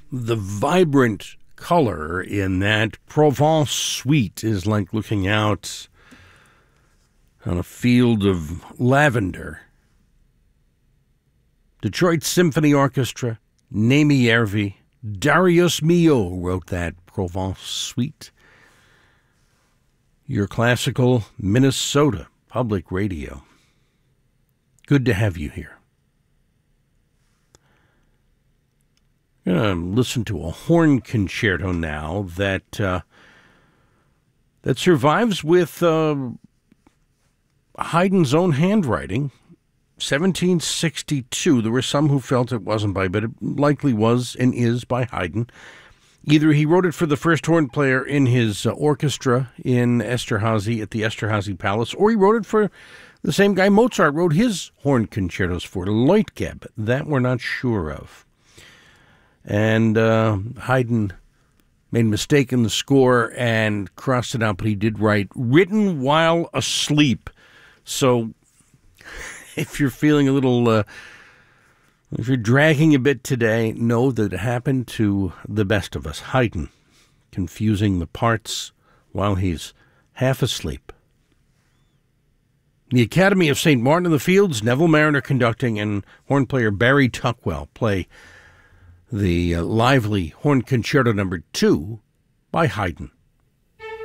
The vibrant color in that Provence suite is like looking out on a field of lavender. Detroit Symphony Orchestra, Naimi Järvi, Darius Milhaud wrote that Provence suite. Your classical Minnesota Public Radio. Good to have you here. I'm going to listen to a horn concerto now that survives with Haydn's own handwriting. 1762. There were some who felt it wasn't by, but it likely was and is by Haydn. Either he wrote it for the first horn player in his orchestra in Esterhazy at the Esterhazy Palace, or he wrote it for the same guy Mozart wrote his horn concertos for, Leutgeb. That we're not sure of. And Haydn made a mistake in the score and crossed it out, but he did write, written while asleep. So if you're feeling a little, if you're dragging a bit today, know that it happened to the best of us. Haydn, confusing the parts while he's half asleep. The Academy of St. Martin in the Fields, Neville Marriner conducting, and horn player Barry Tuckwell play the lively Horn Concerto No. 2 by Haydn.